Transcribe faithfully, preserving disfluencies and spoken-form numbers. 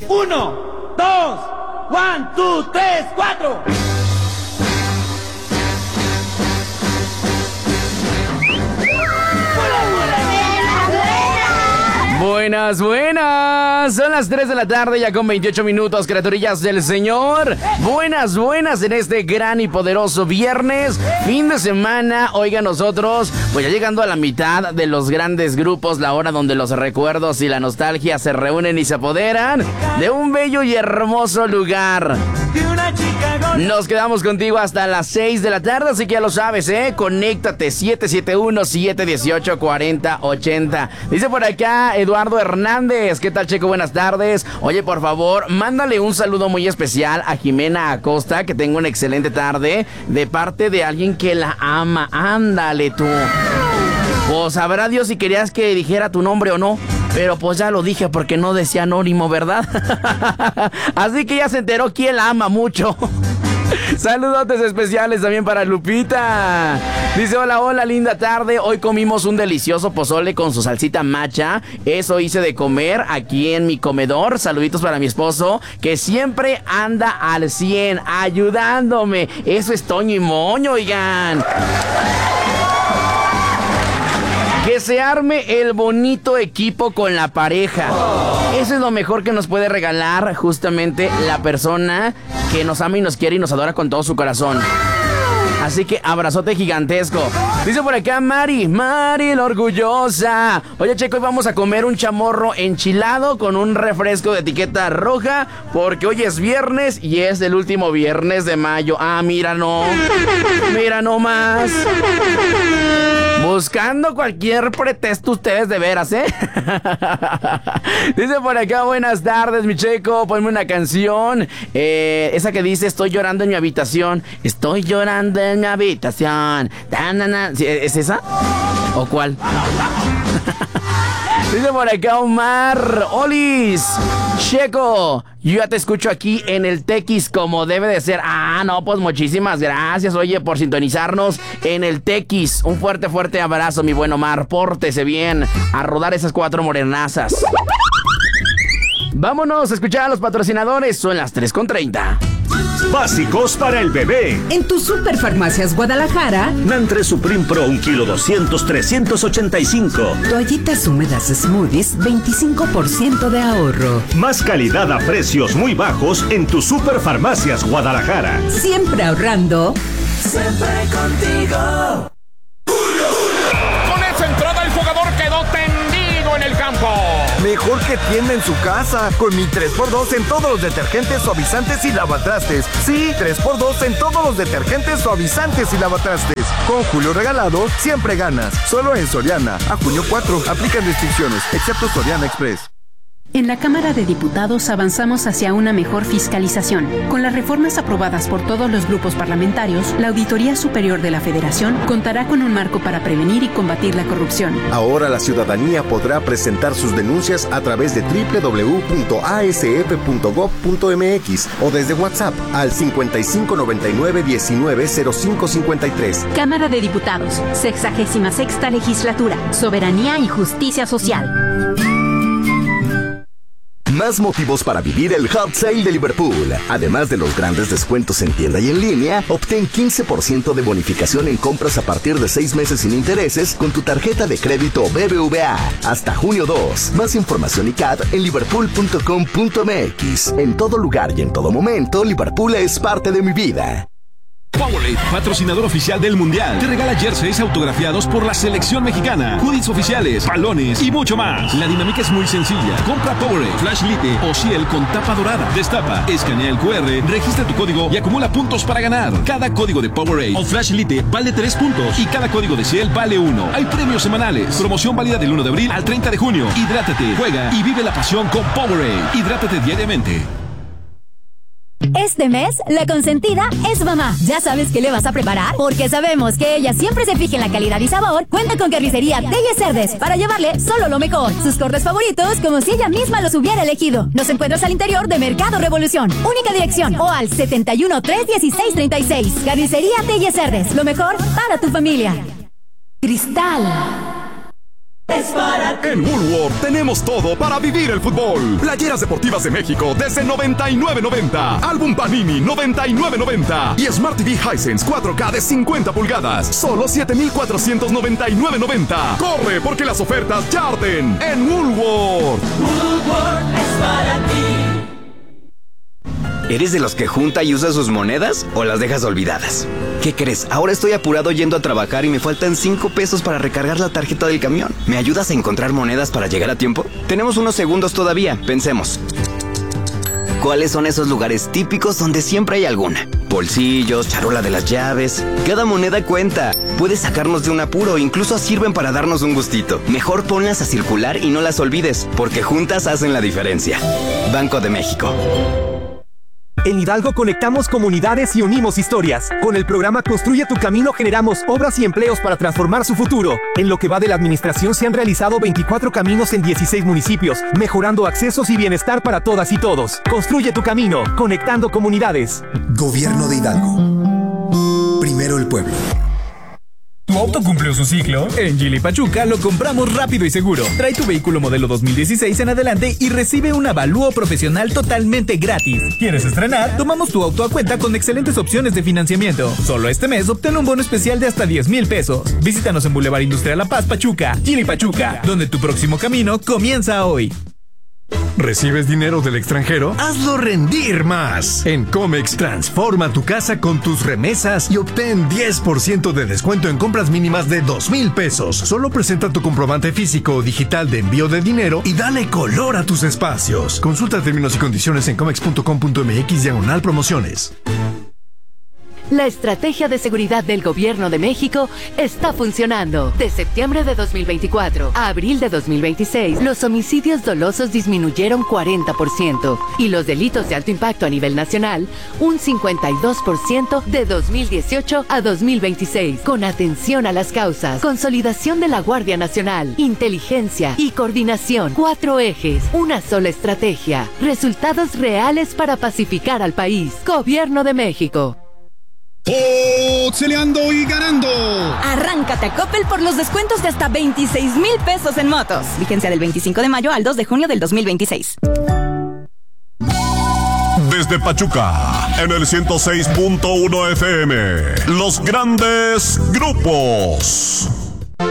Uno, dos, one, two, tres, cuatro. Buenas, buenas. Son las tres de la tarde, ya con veintiocho minutos, criaturillas del Señor. Buenas, buenas en este gran y poderoso viernes, fin de semana. Oigan, nosotros, pues ya llegando a la mitad de los grandes grupos, la hora donde los recuerdos y la nostalgia se reúnen y se apoderan de un bello y hermoso lugar. Nos quedamos contigo hasta las seis de la tarde, así que ya lo sabes, ¿eh? Conéctate, siete siete uno, siete uno ocho, cuatro cero ocho cero. Dice por acá Eduardo Hernández. ¿Qué tal, Checo? Buenas tardes. Oye, por favor, mándale un saludo muy especial a Jimena Acosta, que tenga una excelente tarde, de parte de alguien que la ama. Ándale tú. Pues sabrá Dios si querías que dijera tu nombre o no. Pero pues ya lo dije porque no decía anónimo, ¿verdad? Así que ya se enteró quién la ama mucho. Saludotes especiales también para Lupita. Dice, hola, hola, linda tarde. Hoy comimos un delicioso pozole con su salsita macha. Eso hice de comer aquí en mi comedor. Saluditos para mi esposo, que siempre anda al cien, ayudándome. Eso es Toño y Moño, oigan. Que se arme el bonito equipo con la pareja. Eso es lo mejor que nos puede regalar justamente la persona que nos ama y nos quiere y nos adora con todo su corazón. Así que abrazote gigantesco. Dice por acá Mari, Mari la orgullosa. Oye, Checo, hoy vamos a comer un chamorro enchilado con un refresco de etiqueta roja, porque hoy es viernes y es el último viernes de mayo. Ah, mira, no. Mira nomás. Buscando cualquier pretexto ustedes de veras, ¿eh? Dice por acá, buenas tardes, mi Checo. Ponme una canción. Eh, esa que dice, estoy llorando en mi habitación. Estoy llorando en mi habitación. ¿Es esa? ¿O cuál? Dice por acá Omar, Olis, Checo, yo ya te escucho aquí en el Tequis como debe de ser. Ah, no, pues muchísimas gracias, oye, por sintonizarnos en el Tequis. Un fuerte, fuerte abrazo, mi buen Omar. Pórtese bien a rodar esas cuatro morenazas. Vámonos a escuchar a los patrocinadores. Son las tres con treinta. Básicos para el bebé. En tu Superfarmacias Guadalajara, Nantre Supreme Pro un kilo doscientos, trescientos ochenta y cinco. Toallitas húmedas Smoothies, veinticinco por ciento de ahorro. Más calidad a precios muy bajos en tu Superfarmacias Guadalajara. Siempre ahorrando. Siempre contigo. Con esa entrada el jugador quedó tendido en el campo. Mejor que tienda en su casa, con mi tres por dos en todos los detergentes, suavizantes y lavatrastes. Sí, tres por dos en todos los detergentes, suavizantes y lavatrastes. Con Julio regalado, siempre ganas. Solo en Soriana. A junio cuatro, aplican restricciones, excepto Soriana Express. En la Cámara de Diputados avanzamos hacia una mejor fiscalización. Con las reformas aprobadas por todos los grupos parlamentarios, la Auditoría Superior de la Federación contará con un marco para prevenir y combatir la corrupción. Ahora la ciudadanía podrá presentar sus denuncias a través de doble u doble u doble u punto a s f punto gob punto m x o desde WhatsApp al cincuenta y cinco noventa y nueve diecinueve cero cinco cincuenta y tres. Cámara de Diputados, sexagésima sexta Legislatura, Soberanía y Justicia Social. Más motivos para vivir el Hot Sale de Liverpool. Además de los grandes descuentos en tienda y en línea, obtén quince por ciento de bonificación en compras a partir de seis meses sin intereses con tu tarjeta de crédito B B V A. Hasta junio dos. Más información y C A D en liverpool punto com punto m x. En todo lugar y en todo momento, Liverpool es parte de mi vida. Powerade, patrocinador oficial del Mundial, te regala jerseys autografiados por la selección mexicana, hoodies oficiales, balones y mucho más. La dinámica es muy sencilla. Compra Powerade, Flash Lite o Ciel con tapa dorada. Destapa, escanea el cu erre, registra tu código y acumula puntos para ganar. Cada código de Powerade o Flash Lite vale tres puntos y cada código de Ciel vale uno. Hay premios semanales. Promoción válida del uno de abril al treinta de junio. Hidrátate, juega y vive la pasión con Powerade. Hidrátate diariamente. Este mes, la consentida es mamá. ¿Ya sabes qué le vas a preparar? Porque sabemos que ella siempre se fija en la calidad y sabor. Cuenta con Carnicería Telles Cerdes para llevarle solo lo mejor. Sus cortes favoritos como si ella misma los hubiera elegido. Nos encuentras al interior de Mercado Revolución. Única dirección o al setenta y uno, tres dieciséis, treinta y seis. Carnicería Telles Cerdes. Lo mejor para tu familia. Cristal. es para ti. En Woolworth tenemos todo para vivir el fútbol. Playeras deportivas de México desde noventa y nueve noventa. Álbum Panini noventa y nueve noventa. Y Smart T V Hisense cuatro K de cincuenta pulgadas. Solo siete mil cuatrocientos noventa y nueve noventa. Corre porque las ofertas ya arden en Woolworth. Woolworth es para ti. ¿Eres de los que junta y usa sus monedas o las dejas olvidadas? ¿Qué crees? Ahora estoy apurado yendo a trabajar y me faltan cinco pesos para recargar la tarjeta del camión. ¿Me ayudas a encontrar monedas para llegar a tiempo? Tenemos unos segundos todavía, pensemos. ¿Cuáles son esos lugares típicos donde siempre hay alguna? Bolsillos, charola de las llaves. Cada moneda cuenta. Puedes sacarnos de un apuro, incluso sirven para darnos un gustito. Mejor ponlas a circular y no las olvides, porque juntas hacen la diferencia. Banco de México. En Hidalgo conectamos comunidades y unimos historias. Con el programa Construye tu Camino generamos obras y empleos para transformar su futuro. En lo que va de la administración se han realizado veinticuatro caminos en dieciséis municipios, mejorando accesos y bienestar para todas y todos. Construye tu camino, conectando comunidades. Gobierno de Hidalgo. Primero el pueblo. ¿Tu auto cumplió su ciclo? En Geely Pachuca lo compramos rápido y seguro. Trae tu vehículo modelo dos mil dieciséis en adelante y recibe un avalúo profesional totalmente gratis. ¿Quieres estrenar? Tomamos tu auto a cuenta con excelentes opciones de financiamiento. Solo este mes obtén un bono especial de hasta diez mil pesos. Visítanos en Boulevard Industrial La Paz, Pachuca. Geely Pachuca, donde tu próximo camino comienza hoy. ¿Recibes dinero del extranjero? ¡Hazlo rendir más! En Comex, transforma tu casa con tus remesas y obtén diez por ciento de descuento en compras mínimas de dos mil pesos. Solo presenta tu comprobante físico o digital de envío de dinero y dale color a tus espacios. Consulta términos y condiciones en comex punto com punto m x diagonal promociones. La estrategia de seguridad del Gobierno de México está funcionando. De septiembre de dos mil veinticuatro a abril de dos mil veintiséis, los homicidios dolosos disminuyeron cuarenta por ciento y los delitos de alto impacto a nivel nacional un cincuenta y dos por ciento de dos mil dieciocho a dos mil veintiséis. Con atención a las causas, consolidación de la Guardia Nacional, inteligencia y coordinación. Cuatro ejes, una sola estrategia. Resultados reales para pacificar al país. Gobierno de México. ¡Peleando y ganando! Arráncate a Coppel por los descuentos de hasta veintiséis mil pesos en motos. Vigencia del veinticinco de mayo al dos de junio del dos mil veintiséis. Desde Pachuca, en el ciento seis punto uno F M, los grandes grupos.